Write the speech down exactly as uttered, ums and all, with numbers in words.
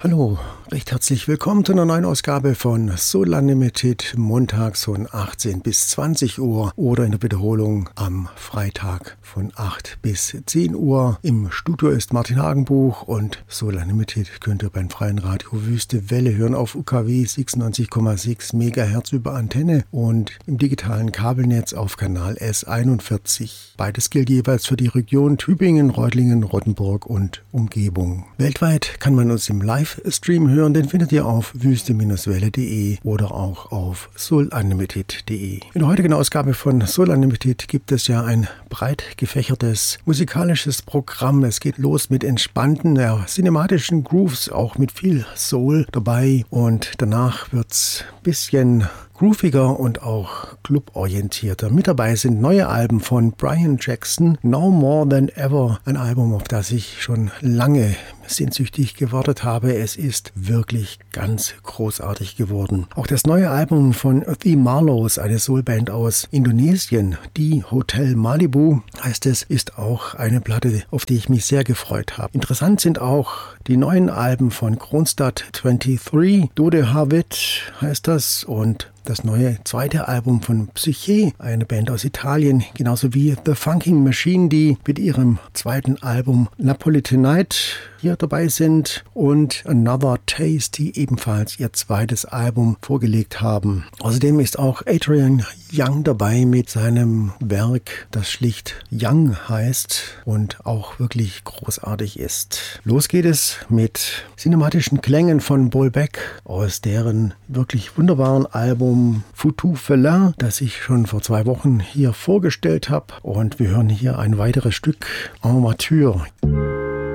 Hallo, recht herzlich willkommen zu einer neuen Ausgabe von Soul Unlimited, montags von achtzehn bis zwanzig Uhr oder in der Wiederholung am Freitag von acht bis zehn Uhr. Im Studio ist Martin Hagenbuch und Soul Unlimited könnt ihr beim freien Radio Wüste Welle hören auf U K W sechsundneunzig Komma sechs Megahertz über Antenne und im digitalen Kabelnetz auf Kanal S einundvierzig. Beides gilt jeweils für die Region Tübingen, Reutlingen, Rottenburg und Umgebung. Weltweit kann man uns im Live Stream hören, den findet ihr auf wüste Welle punkt de oder auch auf soul unlimited punkt de. In der heutigen Ausgabe von Soul Unlimited gibt es ja ein breit gefächertes musikalisches Programm. Es geht los mit entspannten, ja, cinematischen Grooves, auch mit viel Soul dabei, und danach wird's ein bisschen grooviger und auch cluborientierter. Mit dabei sind neue Alben von Brian Jackson, No More Than Ever, ein Album, auf das ich schon lange sehnsüchtig gewartet habe. Es ist wirklich ganz großartig geworden. Auch das neue Album von The Marlows, eine Soulband aus Indonesien, die Hotel Malibu heißt es, ist auch eine Platte, auf die ich mich sehr gefreut habe. Interessant sind auch die neuen Alben von Kronstadt dreiundzwanzig, Dode Harvit heißt das, und das neue zweite Album von Psyche, eine Band aus Italien, genauso wie The Funking Machine, die mit ihrem zweiten Album Napolitanite hier dabei sind, und Another Taste, die ebenfalls ihr zweites Album vorgelegt haben. Außerdem ist auch Adrian Young dabei mit seinem Werk, das schlicht Young heißt und auch wirklich großartig ist. Los geht es mit cinematischen Klängen von Bolbec aus deren wirklich wunderbaren Album Foutu Felin, das ich schon vor zwei Wochen hier vorgestellt habe, und wir hören hier ein weiteres Stück, En Voiture.